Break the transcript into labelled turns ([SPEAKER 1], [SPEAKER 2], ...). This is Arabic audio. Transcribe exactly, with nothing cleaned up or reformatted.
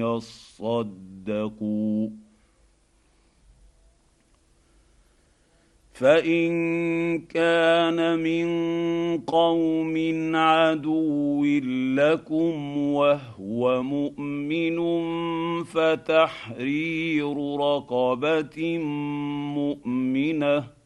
[SPEAKER 1] يصدقوا فان كان من قوم عدو لكم وهو مؤمن فتحرير رقبه مؤمنه